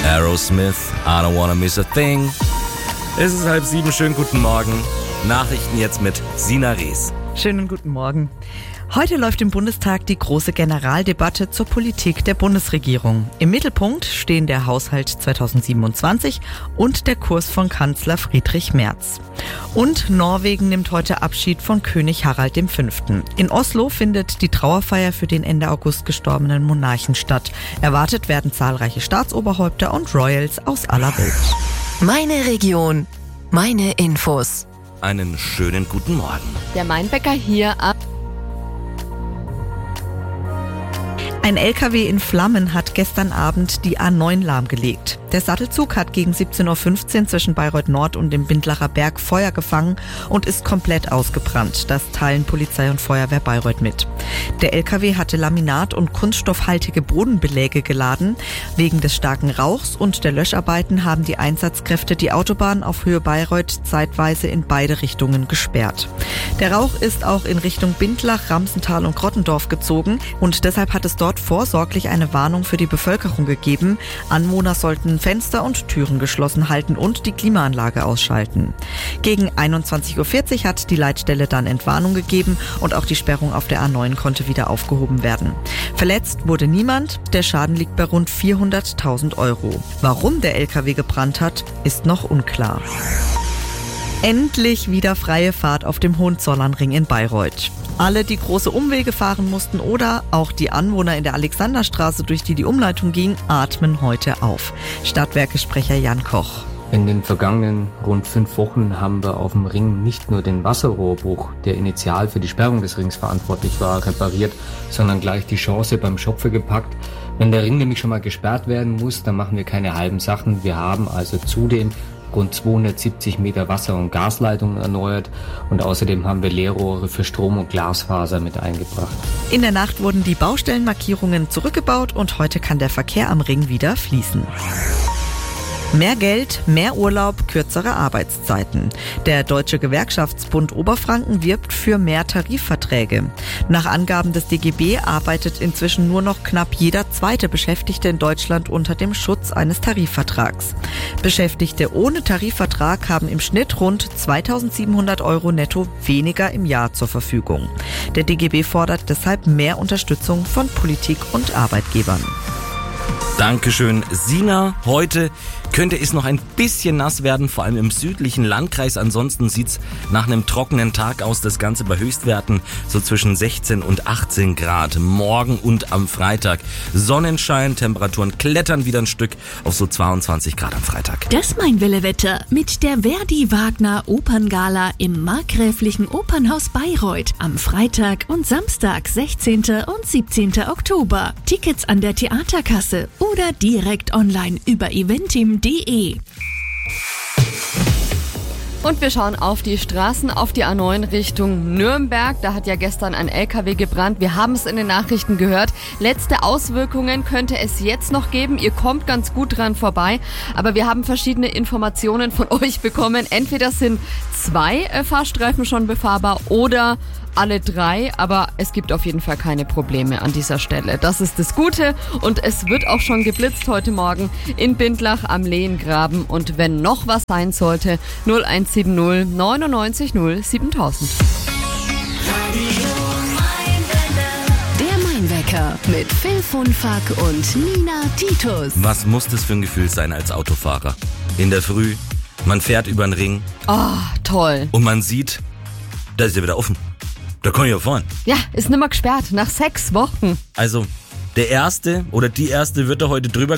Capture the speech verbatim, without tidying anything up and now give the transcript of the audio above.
Aerosmith, I don't wanna miss a thing. Es ist halb sieben, schönen guten Morgen. Nachrichten jetzt mit Sina Rees. Schönen guten Morgen. Heute läuft im Bundestag die große Generaldebatte zur Politik der Bundesregierung. Im Mittelpunkt stehen der Haushalt zweitausendsiebenundzwanzig und der Kurs von Kanzler Friedrich Merz. Und Norwegen nimmt heute Abschied von König Harald der Fünfte. In Oslo findet die Trauerfeier für den Ende August gestorbenen Monarchen statt. Erwartet werden zahlreiche Staatsoberhäupter und Royals aus aller Welt. Meine Region, meine Infos. Einen schönen guten Morgen. Der Mainbäcker hier ab. Ein L K W in Flammen hat gestern Abend die A neun lahmgelegt. Der Sattelzug hat gegen siebzehn Uhr fünfzehn zwischen Bayreuth Nord und dem Bindlacher Berg Feuer gefangen und ist komplett ausgebrannt. Das teilen Polizei und Feuerwehr Bayreuth mit. Der L K W hatte Laminat- und kunststoffhaltige Bodenbeläge geladen. Wegen des starken Rauchs und der Löscharbeiten haben die Einsatzkräfte die Autobahn auf Höhe Bayreuth zeitweise in beide Richtungen gesperrt. Der Rauch ist auch in Richtung Bindlach, Ramsental und Grottendorf gezogen und deshalb hat es dort vorsorglich eine Warnung für die Bevölkerung gegeben. Anwohner sollten Fenster und Türen geschlossen halten und die Klimaanlage ausschalten. Gegen einundzwanzig Uhr vierzig hat die Leitstelle dann Entwarnung gegeben und auch die Sperrung auf der A neun konnte wieder aufgehoben werden. Verletzt wurde niemand, der Schaden liegt bei rund vierhunderttausend Euro. Warum der L K W gebrannt hat, ist noch unklar. Endlich wieder freie Fahrt auf dem Hohenzollernring in Bayreuth. Alle, die große Umwege fahren mussten oder auch die Anwohner in der Alexanderstraße, durch die die Umleitung ging, atmen heute auf. Stadtwerke-Sprecher Jan Koch. In den vergangenen rund fünf Wochen haben wir auf dem Ring nicht nur den Wasserrohrbruch, der initial für die Sperrung des Rings verantwortlich war, repariert, sondern gleich die Chance beim Schopfe gepackt. Wenn der Ring nämlich schon mal gesperrt werden muss, dann machen wir keine halben Sachen. Wir haben also zudem rund zweihundertsiebzig Meter Wasser- und Gasleitungen erneuert und außerdem haben wir Leerrohre für Strom und Glasfaser mit eingebracht. In der Nacht wurden die Baustellenmarkierungen zurückgebaut und heute kann der Verkehr am Ring wieder fließen. Mehr Geld, mehr Urlaub, kürzere Arbeitszeiten. Der Deutsche Gewerkschaftsbund Oberfranken wirbt für mehr Tarifverträge. Nach Angaben des D G B arbeitet inzwischen nur noch knapp jeder zweite Beschäftigte in Deutschland unter dem Schutz eines Tarifvertrags. Beschäftigte ohne Tarifvertrag haben im Schnitt rund zweitausendsiebenhundert Euro netto weniger im Jahr zur Verfügung. Der D G B fordert deshalb mehr Unterstützung von Politik und Arbeitgebern. Dankeschön, Sina. Heute könnte es noch ein bisschen nass werden, vor allem im südlichen Landkreis. Ansonsten sieht's nach einem trockenen Tag aus. Das Ganze bei Höchstwerten so zwischen sechzehn und achtzehn Grad. Morgen und am Freitag Sonnenschein, Temperaturen klettern wieder ein Stück auf so zweiundzwanzig Grad am Freitag. Das Mainwelle-Wetter mit der Verdi Wagner Operngala im Markgräflichen Opernhaus Bayreuth am Freitag und Samstag, sechzehnten und siebzehnten Oktober. Tickets an der Theaterkasse oder direkt online über eventim punkt de. Und wir schauen auf die Straßen, auf die A neun Richtung Nürnberg. Da hat ja gestern ein L K W gebrannt. Wir haben es in den Nachrichten gehört. Letzte Auswirkungen könnte es jetzt noch geben. Ihr kommt ganz gut dran vorbei. Aber wir haben verschiedene Informationen von euch bekommen. Entweder sind zwei äh, Fahrstreifen schon befahrbar oder alle drei, aber es gibt auf jeden Fall keine Probleme an dieser Stelle. Das ist das Gute und es wird auch schon geblitzt heute Morgen in Bindlach am Lehengraben und wenn noch was sein sollte, null eins sieben null neunundneunzig null siebentausend. Der Mainwecker mit Phil Funfack und Nina Titus. Was muss das für ein Gefühl sein als Autofahrer? In der Früh, man fährt über den Ring. Oh, toll. Und man sieht, da ist ja wieder offen. Da kann ich ja fahren. Ja, ist nimmer gesperrt, nach sechs Wochen. Also, der Erste oder die Erste wird da heute drüber